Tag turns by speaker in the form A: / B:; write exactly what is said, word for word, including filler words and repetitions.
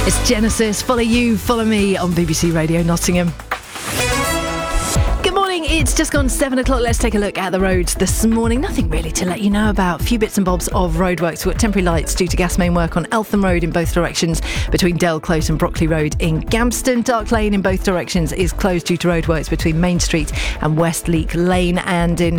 A: It's Genesis, Follow You, Follow Me on B B C Radio Nottingham. Good morning, it's just gone seven o'clock. Let's take a look at the roads this morning. Nothing really to let you know about. A few bits and bobs of roadworks. We've got temporary lights due to gas main work on Eltham Road in both directions between Dale Close and Brockley Road in Gampston. Dark Lane in both directions is closed due to roadworks between Main Street and Westleak Lane. And in